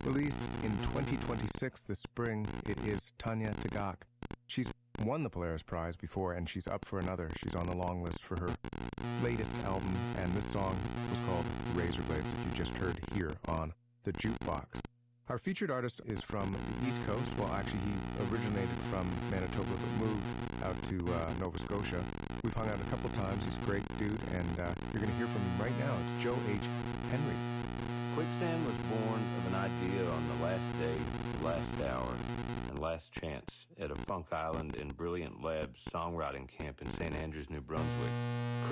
Released in 2026 this spring, it is Tanya Tagaq. She's won the Polaris Prize before, and she's up for another. She's on the long list for her latest album, and this song was called Razor Blades that you just heard here on The Jukebox. Our featured artist is from the East Coast. Well, actually, he originated from Manitoba but moved out to Nova Scotia. We've hung out a couple times. He's a great dude, and you're going to hear from him right now. It's Joe H. Henry. Quicksand was born of an idea on the last day, last hour, and last chance at a Funk Island and Brilliant Labs songwriting camp in St. Andrews, New Brunswick.